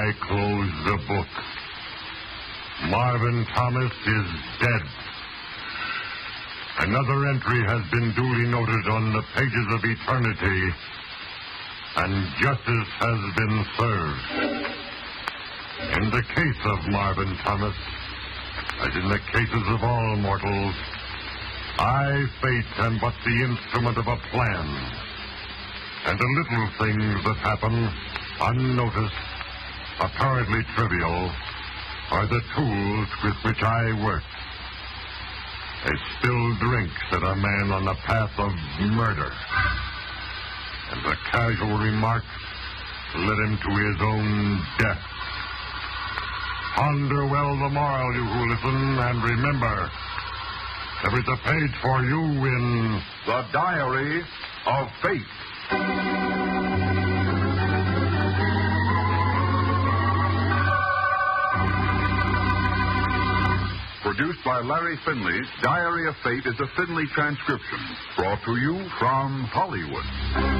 I close the book. Marvin Thomas is dead. Another entry has been duly noted on the pages of eternity, and justice has been served. In the case of Marvin Thomas, as in the cases of all mortals, I, fate, am but the instrument of a plan. And the little things that happen, unnoticed, apparently trivial, are the tools with which I work. A spilled drink set a man on the path of murder. And a casual remark led him to his own death. Ponder well the moral, you who listen, and remember, there is a page for you in The Diary of Fate. Produced by Larry Finley, Diary of Fate is a Finley transcription, brought to you from Hollywood.